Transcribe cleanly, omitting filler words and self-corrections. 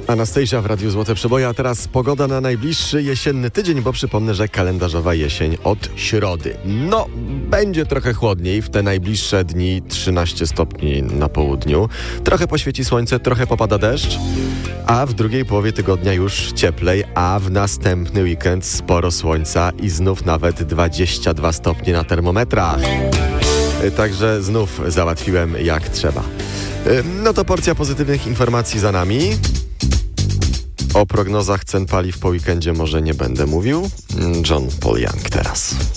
Anastasia w Radiu Złote Przeboje, a teraz pogoda na najbliższy jesienny tydzień, bo przypomnę, że kalendarzowa jesień od środy. No, będzie trochę chłodniej w te najbliższe dni, 13 stopni na południu. Trochę poświeci słońce, trochę popada deszcz, a w drugiej połowie tygodnia już cieplej, a w następny weekend sporo słońca i znów nawet 22 stopnie na termometrach. Także znów załatwiłem jak trzeba. No to porcja pozytywnych informacji za nami. O prognozach cen paliw po weekendzie może nie będę mówił. John Paul Young teraz.